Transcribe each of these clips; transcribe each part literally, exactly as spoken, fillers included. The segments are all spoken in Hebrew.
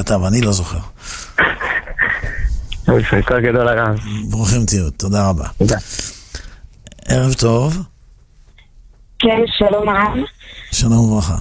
כתב, אני לא זוכר. כל גדול הרב. ברוכים תהיו, תודה רבה. תודה. ערב טוב. כן, שלום הרב. שלום וברכה.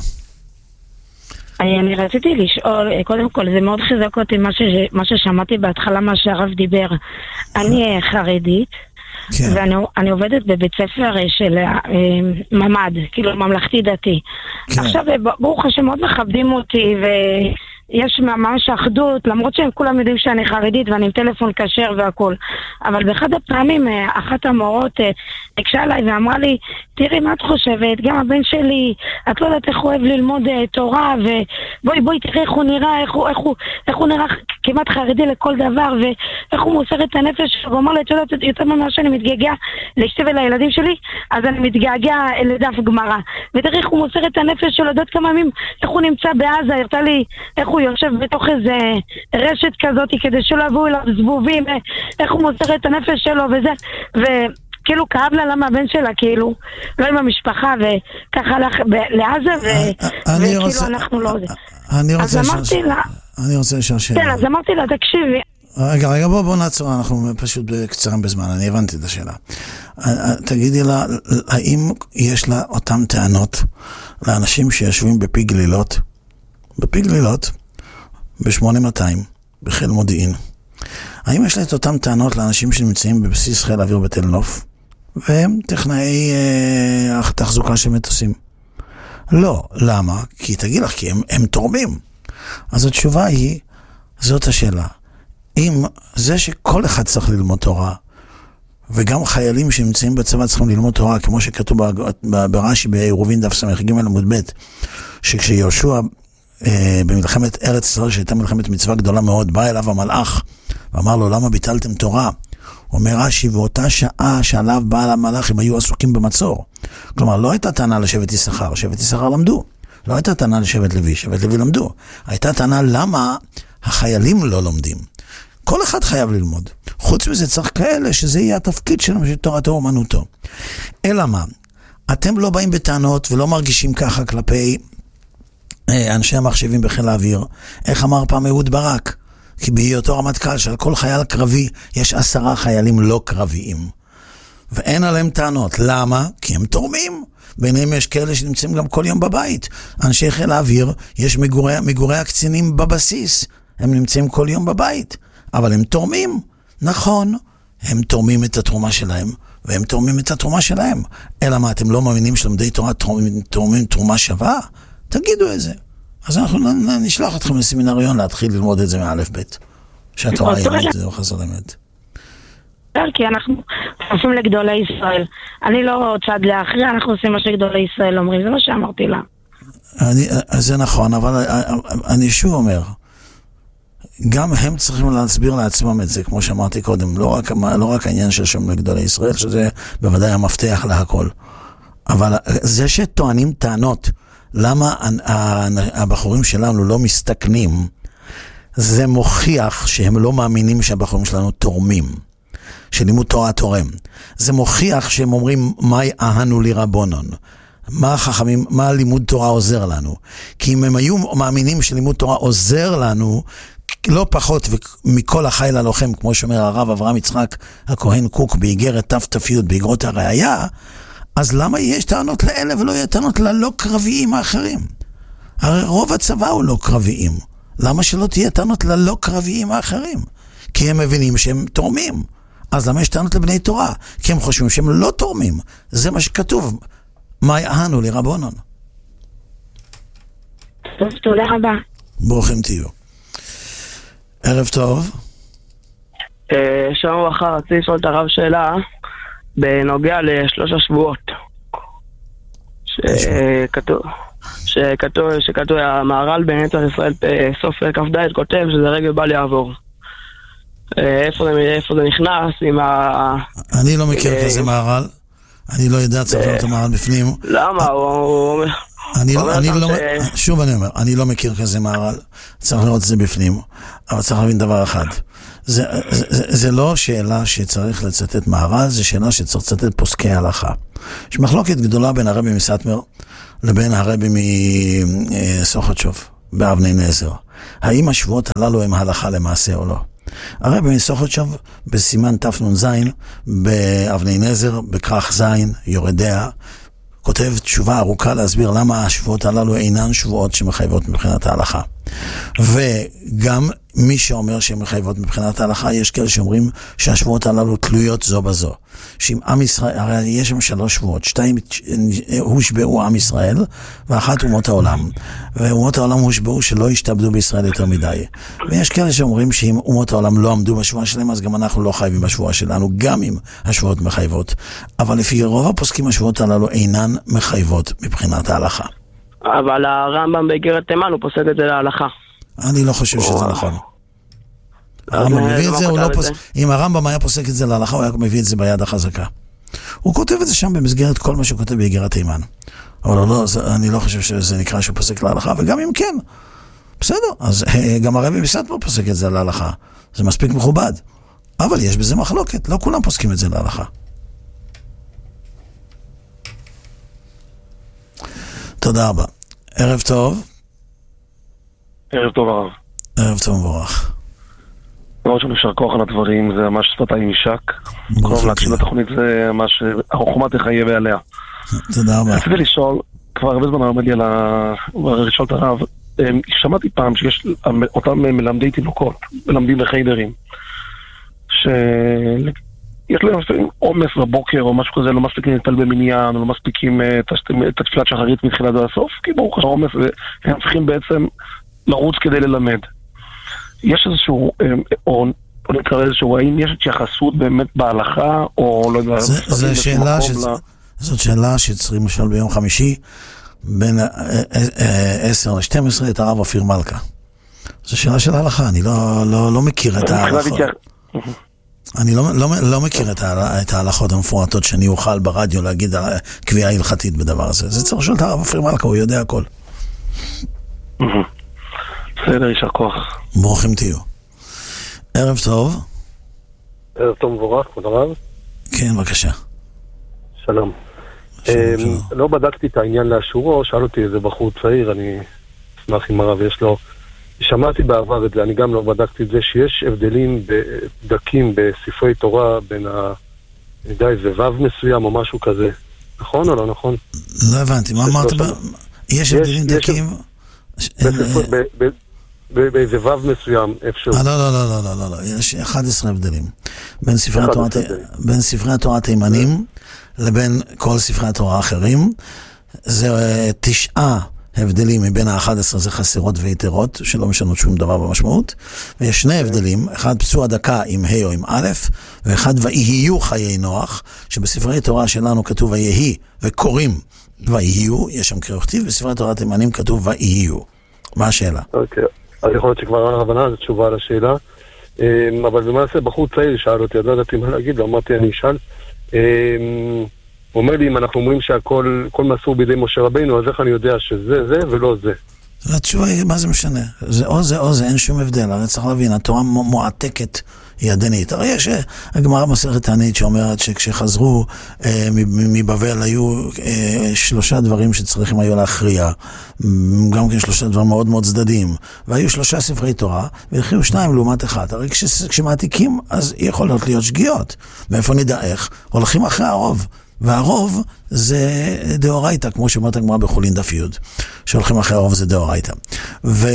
אני רציתי לשאול, קודם כל זה מאוד חיזק אותי מה, ש... מה ששמעתי בהתחלה, מה שהרב דיבר. אני חרדית, כן. ואני אני עובדת בבית ספר של ממד, כאילו ממלכתי דתי. כן. עכשיו ברוך השם מאוד מכבדים אותי ו... יש ממש אחדות, למרות שהם כולם יודעים שאני חרדית ואני עם טלפון כשר והכל. אבל באחד הפעמים, אחת המורות הקשה עליי ואמרה לי, תראי מה את חושבת, גם הבן שלי, את לא יודעת איך הוא אוהב ללמוד תורה, ובואי בואי תראי איך הוא נראה, איך הוא, איך הוא, איך הוא נראה כמעט חרדי לכל דבר, ואיך הוא מוסר את הנפש, והוא אמר לי, את יודעת, יותר ממה שאני מתגעגע לאשתי ולילדים שלי, אז אני מתגעגע לדף גמרא. ותראי איך הוא מוסר את הנפש שלו, יודעת כמה ימים, איך הוא נמצא בעזה, הרתה לי, איך הוא יושב בתוך איזה רשת כזאת כדי שלא יבואו אליו זבובים, איך הוא מוסר את הנפש שלו וזה, וכאילו כאב לה למה הבן שלה כאילו לא עם המשפחה וככה הלך לעזה וכאילו אנחנו לא זה. אז אמרתי לה, אני רוצה לשאול שאלה. כן, אז אמרתי לה, תקשיבי. רגע, רגע, בוא, בוא נעצור, אנחנו פשוט קצרים בזמן, אני הבנתי את השאלה. תגידי לה, האם יש לה אותם טענות לאנשים שיושבים בפי גלילות, בפי גלילות, ב-שמונה מאתיים, בחיל מודיעין. האם יש לה את אותם טענות לאנשים שנמצאים בבסיס חיל האוויר בתל נוף, והם טכנאי אה, תחזוקה של מטוסים? לא. למה? כי תגיד לך, כי הם, הם תורמים. אז התשובה היא, זאת השאלה. אם זה שכל אחד צריך ללמוד תורה, וגם חיילים שנמצאים בצבא צריכים ללמוד תורה, כמו שכתוב ברש"י בעירובין דף סמך ג' עמוד ב', שכשיהושע במלחמת ארץ ישראל, שהייתה מלחמת מצווה גדולה מאוד, בא אליו המלאך ואמר לו, למה ביטלתם תורה? אומר רש"י, ואותה שעה שעליו בא המלאך, הם היו עסוקים במצור. כלומר, לא הייתה טענה לשבט יששכר, שבט יששכר למדו. לא הייתה טענה לשבט לוי, שבט לוי למדו. הייתה טענה למה החיילים לא לומדים. כל אחד חייב ללמוד. חוץ מזה צריך כאלה שזה יהיה התפקיד שלנו, של תורתו אומנותו. אלא מה? אתם לא באים בטענות ולא מרגישים ככה כלפי אנשי המחשבים בחיל האוויר. איך אמר פעם אהוד ברק? כי בהיותו רמטכ"ל שעל כל חייל קרבי יש עשרה חיילים לא קרביים. ואין עליהם טענות. למה? כי הם תורמים. ביניהם יש כאלה שנמצאים גם כל יום בבית. אנשי חיל האוויר, יש מגורי, מגורי הקצינים בבסיס. הם נמצאים כל יום בבית. אבל הם תורמים. נכון. הם תורמים את התרומה שלהם, והם תורמים את התרומה שלהם. אלא מה, אתם לא מאמינים שלמדי תורה תורמים, תורמים תרומה שווה? תגידו את זה. אז אנחנו נשלח אתכם לסמינריון להתחיל ללמוד את זה מאלף בית. שהתורה ימית זה לא חזר למד. כי אנחנו עושים לגדולי ישראל. אני לא צד לאחרי, אנחנו עושים מה שגדולי ישראל אומרים. זה מה שאמרתי לה. זה נכון, אבל אני שוב אומר, גם הם צריכים להסביר לעצמם את זה, כמו שאמרתי קודם. לא רק, לא רק העניין של שם לגדולי ישראל, שזה בוודאי המפתח להכל. אבל זה שטוענים טענות, למה הבחורים שלנו לא מסתכנים, זה מוכיח שהם לא מאמינים שהבחורים שלנו תורמים, שלימוד תורה תורם. זה מוכיח שהם אומרים, מהי אהנו לי רבונון? מה החכמים, מה לימוד תורה עוזר לנו? כי אם הם היו מאמינים שלימוד תורה עוזר לנו, לא פחות מכל החיל הלוחם, כמו שאומר הרב אברהם יצחק הכהן קוק באיגרת ת"ת"י באיגרות הראייה, אז למה יש טענות לאלה ולא יהיה טענות ללא קרביים האחרים? הרי רוב הצבא הוא לא קרביים. למה שלא תהיה טענות ללא קרביים האחרים? כי הם מבינים שהם תורמים. אז למה יש טענות לבני תורה? כי הם חושבים שהם לא תורמים. זה מה שכתוב. מה יענו לרבונון? טוב, תודה רבה. ברוכים תהיו. ערב טוב. שלום וברכה, רציתי לשאול את הרב שאלה בנוגע לשלוש השבועות. שכתוב, שכתוב, שכתוב, המהר"ל בנצח ישראל סוף כ"ד כותב שזה רגל בל יעבור. איפה זה, איפה זה נכנס עם ה... אני לא מכיר כזה מהר"ל. אני לא יודע, צריך לראות את המהר"ל בפנים. למה? הוא... אני, אני לא, ש... שוב אני אומר, אני לא מכיר כזה מהר"ל, צריך לראות את זה בפנים, אבל צריך להבין דבר אחד. זה, זה, זה, זה לא שאלה שצריך לצטט מהר"ל, זה שאלה שצריך לצטט פוסקי הלכה. יש מחלוקת גדולה בין הרבי מסטמר לבין הרבי מסוכתשוב, באבני נזר. האם השבועות הללו הם הלכה למעשה או לא? הרי במסוכת שב, בסימן תפנון זין, באבני נזר, בכרך זין, יורדיה, כותב תשובה ארוכה להסביר למה השבועות הללו אינן שבועות שמחייבות מבחינת ההלכה. וגם מי שאומר שהן מחייבות מבחינת ההלכה, יש כאלה שאומרים שהשבועות הללו תלויות זו בזו. שאם עם ישראל, הרי יש שם שלוש שבועות, שתיים הושבעו עם ישראל, ואחת אומות העולם. ואומות העולם הושבעו שלא ישתעבדו בישראל יותר מדי. ויש כאלה שאומרים שאם אומות העולם לא עמדו בשבועה שלהם, אז גם אנחנו לא חייבים בשבועה שלנו, גם אם השבועות מחייבות. אבל לפי רוב הפוסקים השבועות הללו אינן מחייבות מבחינת ההלכה. אבל הרמב"ם באיגרת תימן הוא פוסק את זה להלכה. אני לא חושב שזה נכון. הרמב"ם מביא את זה, הוא לא פוסק. אם הרמב"ם היה פוסק את זה להלכה, הוא היה מביא את זה ביד החזקה. הוא כותב את זה שם במסגרת כל מה שהוא כותב באיגרת תימן. אבל לא, אני לא חושב שזה נקרא שהוא פוסק להלכה, וגם אם כן, בסדר, אז גם הרבי מסתמר פוסק את זה להלכה. זה מספיק מכובד. אבל יש בזה מחלוקת, לא כולם פוסקים את זה להלכה. תודה רבה. ערב טוב. ערב טוב הרב. ערב טוב מבורך. דבר ראשון, יישר כוח על הדברים, זה ממש שפתיים משק. כל להקשיב לתוכנית זה ממש, החוכמה תחיה ועליה. תודה רבה. רציתי לשאול, כבר הרבה זמן עמד לי על לשאול את הרב, שמעתי פעם שיש אותם מלמדי תינוקות, מלמדים בחיידרים, שיש להם עומס בבוקר או משהו כזה, לא מספיקים להתפלל במניין, לא מספיקים את התפילת שחרית מתחילת עד הסוף, כי ברוך השם עומס, והם צריכים בעצם לרוץ כדי ללמד. יש איזשהו, או נקרא איזשהו, האם יש התייחסות באמת בהלכה, או לא יודע... זאת שאלה שצריכים לשאול ביום חמישי, בין עשר ל-שתים עשרה, את הרב אופיר מלכה. זו שאלה של ההלכה, אני לא מכיר את ההלכות. אני לא מכיר את ההלכות המפורטות שאני אוכל ברדיו להגיד קביעה הלכתית בדבר הזה. זה צריך לשאול את הרב אופיר מלכה, הוא יודע הכל. בסדר, יישר כוח. ברוכים תהיו. ערב טוב. ערב טוב מבורך, כבוד הרב. כן, בבקשה. שלום. לא בדקתי את העניין לאשורו, שאל אותי איזה בחור צעיר, אני אשמח אם הרב יש לו... שמעתי בעבר את זה, אני גם לא בדקתי את זה, שיש הבדלים בדקים בספרי תורה בין ה... אני יודע, איזה וו מסוים או משהו כזה. נכון או לא נכון? לא הבנתי, מה אמרת? יש הבדלים דקים... באיזה וו מסוים, איפשהו. לא, לא, לא, לא, לא, לא, יש אחד עשר הבדלים. בין ספרי התורה התימנים לבין כל ספרי התורה האחרים, זה תשעה הבדלים מבין ה-אחד עשר, זה חסרות ויתרות, שלא משנות שום דבר במשמעות, ויש שני הבדלים, אחד פסוע דקה עם ה' או עם א', ואחד ויהיו חיי נוח, שבספרי תורה שלנו כתוב ויהי, וקוראים ויהיו, יש שם קריאה וכתיב, בספרי התורה התימנים כתוב ויהיו. מה השאלה? אוקיי, אז יכול להיות שכבר אין הבנה, זו תשובה על השאלה, אבל במעשה בחור צעיר שאל אותי, לא ידעתי מה להגיד, לא אמרתי אני אשאל, הוא אומר לי, אם אנחנו אומרים שהכל מסור בידי משה רבינו, אז איך אני יודע שזה זה ולא זה? התשובה היא, מה זה משנה? זה או זה או זה, אין שום הבדל. הרי צריך להבין, התורה מועתקת ידנית. הרי יש הגמרא מסכת תענית שאומרת שכשחזרו אה, מבבל היו אה, שלושה דברים שצריכים היו להכריע. גם כן שלושה דברים מאוד מאוד צדדיים. והיו שלושה ספרי תורה, והכריעו שניים לעומת אחד. הרי כש, כשמעתיקים, אז יכולות להיות שגיאות. מאיפה נדע איך? הולכים אחרי הרוב. והרוב זה דאורייתא, כמו שאומרת הגמרא בחולין דף י', שהולכים אחרי הרוב זה דאורייתא. ו...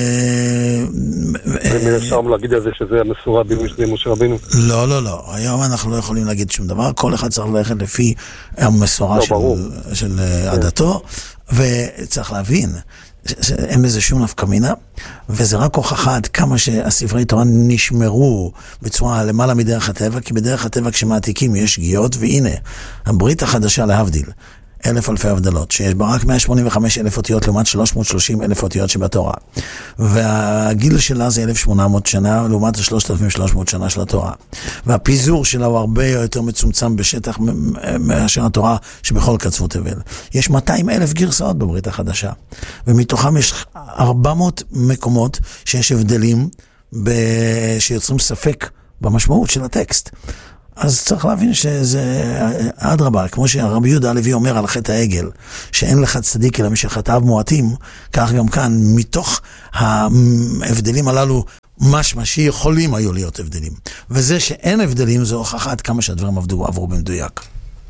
מן אפשר להגיד על זה שזה המסורה בידי משה רבינו? לא, לא, לא. היום אנחנו לא יכולים להגיד שום דבר. כל אחד צריך ללכת לפי המסורה של עדתו, וצריך להבין, אין בזה שום נפקא מינה, וזה רק הוכחה עד כמה שהספרי תורה נשמרו בצורה למעלה מדרך הטבע, כי בדרך הטבע כשמעתיקים יש שגיאות, והנה, הברית החדשה להבדיל, אלף אלפי הבדלות, שיש בה רק מאה שמונים וחמש אלף אותיות לעומת שלוש מאות ושלושים אלף אותיות שבתורה. והגיל שלה זה אלף ושמונה מאות שנה לעומת ה-שלושת אלפים ושלוש מאות שנה של התורה. והפיזור שלה הוא הרבה יותר מצומצם בשטח מאשר התורה שבכל קצוות תבל. יש מאתיים אלף גרסאות בברית החדשה. ומתוכם יש ארבע מאות מקומות שיש הבדלים ב... שיוצרים ספק במשמעות של הטקסט. אז צריך להבין שזה אדרבה, כמו שרבי יהודה הלוי אומר על חטא העגל, שאין לך צדיק אלא משחטאיו מועטים, כך גם כאן, מתוך ההבדלים הללו, משמע שיכולים היו להיות הבדלים. וזה שאין הבדלים, זו הוכחה עד כמה שהדברים עבדו, עברו במדויק.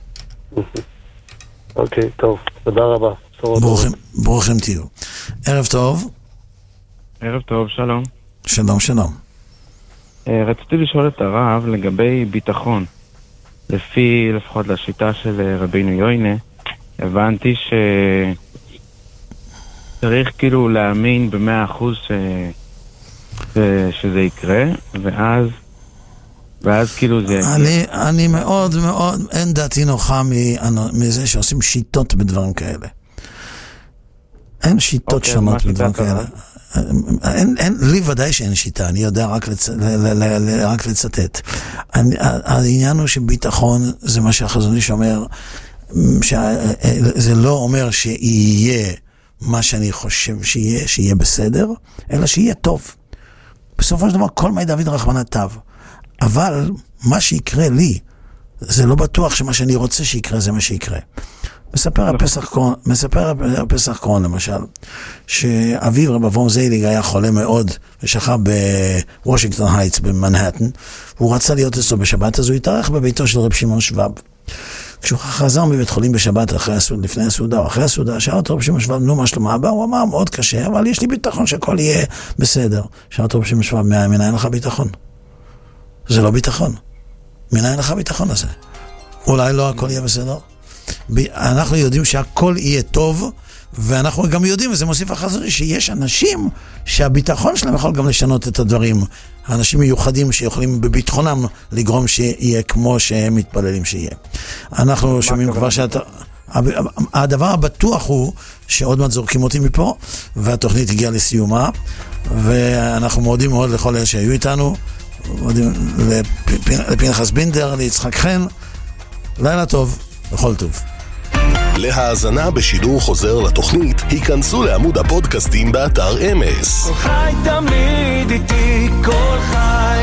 אוקיי, טוב, תודה רבה. ברוכים תהיו. ערב טוב. ערב טוב, שלום. שלום, שלום. רציתי לשאול את הרב לגבי ביטחון. לפי, לפחות לשיטה של רבינו יוינה, הבנתי שצריך כאילו להאמין במאה אחוז ש... שזה יקרה, ואז ואז כאילו זה... אני, אני מאוד מאוד, אין דעתי נוחה מזה שעושים שיטות בדברים כאלה. אין שיטות okay, שונות בדברים כאלה. אין, אין, לי ודאי שאין שיטה, אני יודע רק, לצ... ל, ל, ל, רק לצטט. אני, העניין הוא שביטחון זה מה שהחזון איש אומר, זה לא אומר שיהיה מה שאני חושב שיהיה, שיהיה בסדר, אלא שיהיה טוב. בסופו של דבר כל מי דוד רחמנא טב. אבל מה שיקרה לי, זה לא בטוח שמה שאני רוצה שיקרה זה מה שיקרה. מספר הפסח קורן, מספר הפסח קורן למשל, שאביו רב אברהם זייליג היה חולה מאוד, ושכב בוושינגטון הייטס במנהטן, והוא רצה להיות אצלו בשבת, אז הוא התארח בביתו של רב שמעון שבב. כשהוא חזר מבית חולים בשבת אחרי הסעודה, לפני הסעודה או אחרי הסעודה, שאל אותו רב שמעון שבב, נו מה שלמה הבא? הוא אמר, מאוד קשה, אבל יש לי ביטחון שהכל יהיה בסדר. שאל אותו רב שמעון שבב, מנין לך ביטחון? זה לא ביטחון. מנין לך ביטחון הזה? אולי לא הכל יהיה בסדר? אנחנו יודעים שהכל יהיה טוב, ואנחנו גם יודעים, וזה מוסיף החזון, שיש אנשים שהביטחון שלהם יכול גם לשנות את הדברים. אנשים מיוחדים שיכולים בביטחונם לגרום שיהיה כמו שהם מתפללים שיהיה. אנחנו שומעים כבר שאתה... הדבר הבטוח הוא שעוד מעט זורקים אותי מפה, והתוכנית הגיעה לסיומה, ואנחנו מודים מאוד לכל אלה שהיו איתנו, מודים לפנחס בינדר, ליצחק חן, לילה טוב, בכל טוב. להאזנה בשידור חוזר לתוכנית, היכנסו לעמוד הפודקאסטים באתר אמס. כל חי תמיד איתי, כל חי.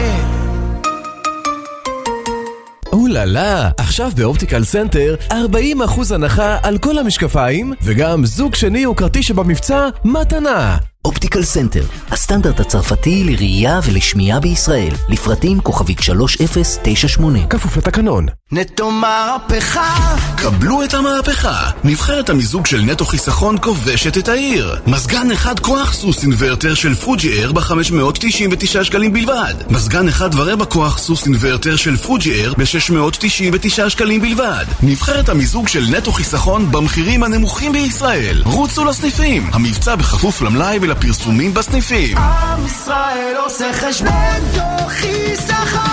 אוללה, עכשיו באופטיקל סנטר ארבעים אחוז הנחה על כל המשקפיים, וגם זוג שני וכרטיס שבמבצע מתנה. אופטיקל סנטר, הסטנדרט הצרפתי לראייה ולשמיעה בישראל. לפרטים כוכבית שלוש אפס תשע שמונה. כפוף לתקנון. נטו מהפכה. קבלו את המהפכה. נבחרת המיזוג של נטו חיסכון כובשת את העיר. מזגן אחד כוח סוס אינוורטר של פוג'י אייר ב-חמש מאות תשעים ותשעה שקלים בלבד. מזגן אחד ורבע כוח סוס אינוורטר של פוג'י אייר ב-שש מאות תשעים ותשעה שקלים בלבד. נבחרת המיזוג של נטו חיסכון במחירים הנמוכים בישראל. רוצו לסניפים. המבצע בכפוף למלאי ול פרסומים בסניפים. עם ישראל עושה חשבון תוך חיסכון.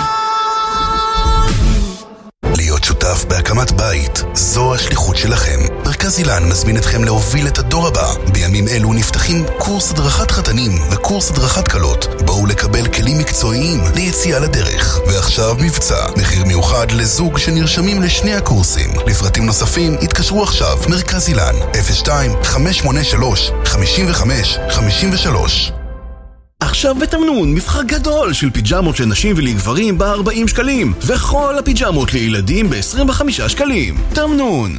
להיות שותף בהקמת בית, זו השליחות שלכם. מרכז אילן מזמין אתכם להוביל את הדור הבא. בימים אלו נפתחים קורס הדרכת חתנים וקורס הדרכת קלות. בואו לקבל כלים מקצועיים ליציאה לדרך. ועכשיו מבצע, מחיר מיוחד לזוג שנרשמים לשני הקורסים. לפרטים נוספים התקשרו עכשיו. מרכז אילן אפס שתיים חמש שמונה שלוש חמש חמש חמש שלוש. עכשיו בתמנון, מבחר גדול של פיג'מות לנשים ולגברים ב-ארבעים שקלים, וכל הפיג'מות לילדים ב-עשרים וחמישה שקלים. תמנון.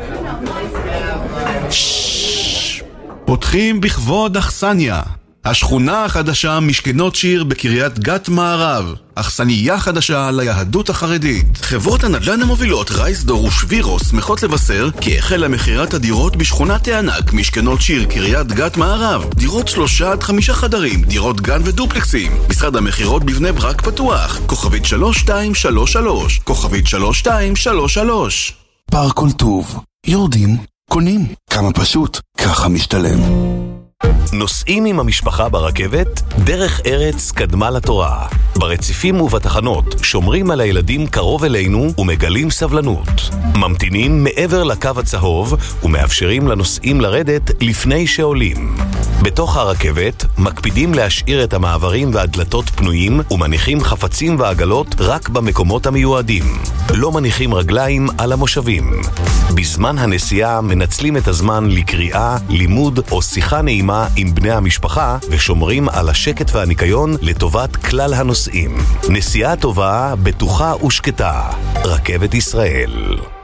פותחים בכבוד אכסניה. השכונה החדשה משכנות שיר בקריית גת מערב. אכסניה חדשה ליהדות החרדית. חברות הנדל"ן המובילות רייסדור ושבירו שמחות לבשר כי החל למכירת הדירות בשכונת הענק משכנות שיר קריית גת מערב. דירות שלושה עד חמישה חדרים, דירות גן ודופלקסים. משרד המכירות בבני ברק פתוח. כוכבית שלוש שתיים שלוש שלוש. כוכבית שלוש שתיים שלוש שלוש. פארק כל טוב. יורדים, קונים. כמה פשוט, ככה משתלם. נוסעים עם המשפחה ברכבת, דרך ארץ קדמה לתורה. ברציפים ובתחנות שומרים על הילדים קרוב אלינו ומגלים סבלנות. ממתינים מעבר לקו הצהוב ומאפשרים לנוסעים לרדת לפני שעולים. בתוך הרכבת מקפידים להשאיר את המעברים והדלתות פנויים ומניחים חפצים ועגלות רק במקומות המיועדים. לא מניחים רגליים על המושבים. בזמן הנסיעה מנצלים את הזמן לקריאה, לימוד או שיחה נעימה עם בני המשפחה ושומרים על השקט והניקיון לטובת כלל הנוסעים. נסיעה טובה, בטוחה ושקטה. רכבת ישראל.